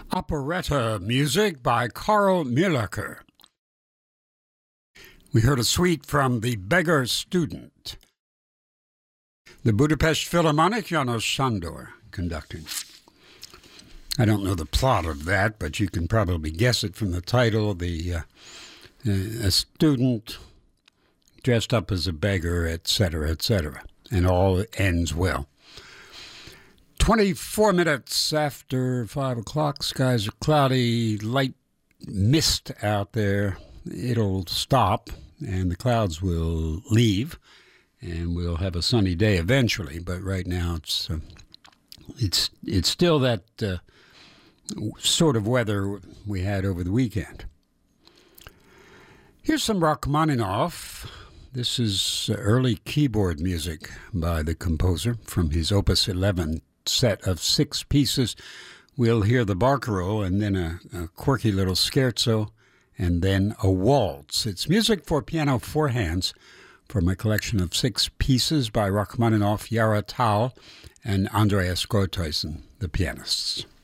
Operetta music by Carl Mühlacker. We heard a suite from The Beggar Student. The Budapest Philharmonic, János Sándor conducting. I don't know the plot of that, but you can probably guess it from the title. A student dressed up as a beggar, etc., etc., and all ends well. 24 minutes after 5 o'clock, skies are cloudy, light mist out there. It'll stop, and the clouds will leave, and we'll have a sunny day eventually. But right now, it's still that sort of weather we had over the weekend. Here's some Rachmaninoff. This is early keyboard music by the composer from his Opus 11 set of 6 pieces. We'll hear the Barcarolle and then a quirky little scherzo and then a waltz. It's music for piano 4 hands from a collection of 6 pieces by Rachmaninoff, Yara Tau, and Andreas Grothuysen, the pianists.